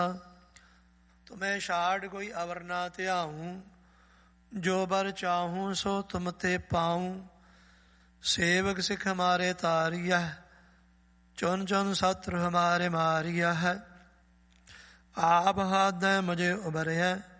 ਤੁਮੇ ਛਾੜ ਕੋਈ ਅਵਰ ਨਾ ਧਿਆਊਂ, ਜੋ ਬਰ ਚਾਹੂੰ ਸੋ ਤੁਮ ਤੇ ਪਾਊਂ। ਸੇਵਕ ਸਿੱਖ ਹਮਾਰੇ ਤਾਰਿਆ, ਚੁਨ ਚੁਨ ਸਤਰ ਹਮਾਰੇ ਮਾਰਿਆ ਹੈ। ਆਪ ਹਾਥ ਮੁਝੇ ਉਬਰਿਆ,